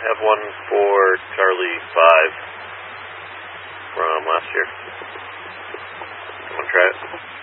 have one for Charlie 5 from last year. Want to try it?